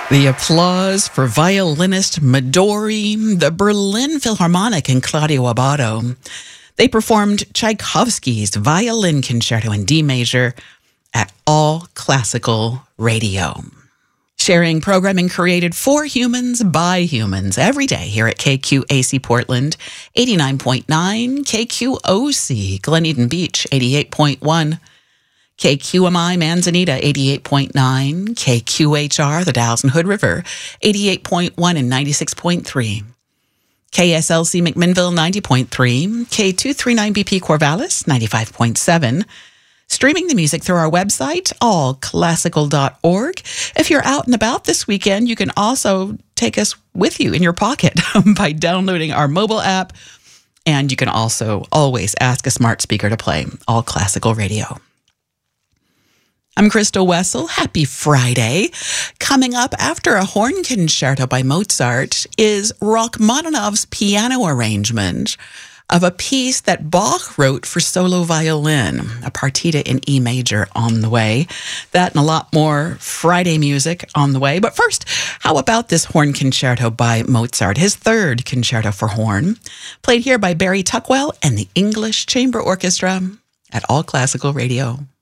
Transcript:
The applause for violinist Midori, the Berlin Philharmonic, and Claudio Abbado. They performed Tchaikovsky's Violin Concerto in D major at All Classical Radio. Sharing programming created for humans by humans every day here at KQAC Portland, 89.9, KQOC Glen Beach, 88.1, KQMI Manzanita, 88.9, KQHR, the Dalles and Hood River, 88.1 and 96.3, KSLC McMinnville, 90.3, K239BP Corvallis, 95.7, streaming the music through our website, allclassical.org. If you're out and about this weekend, you can also take us with you in your pocket by downloading our mobile app, and you can also always ask a smart speaker to play All Classical Radio. I'm Crystal Wessel. Happy Friday. Coming up after a horn concerto by Mozart is Rachmaninoff's piano arrangement of a piece that Bach wrote for solo violin, a partita in E major on the way. That and a lot more Friday music on the way. But first, how about this horn concerto by Mozart, his third concerto for horn, played here by Barry Tuckwell and the English Chamber Orchestra at All Classical Radio.